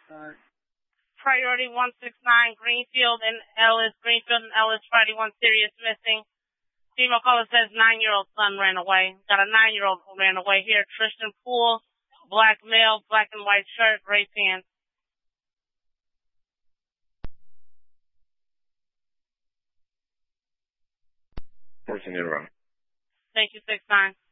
Priority 169, Greenfield and Ellis, Friday 1 serious missing. Female caller says 9-year-old son ran away. Got a 9-year-old who ran away here. Tristan Poole, black male, black and white shirt, gray pants. Person in wrong. Thank you, 6-9.